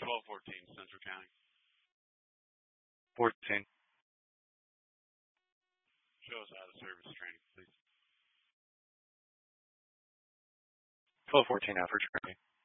1214 Central County. 14. Show us out of service training, please. 1214 after training.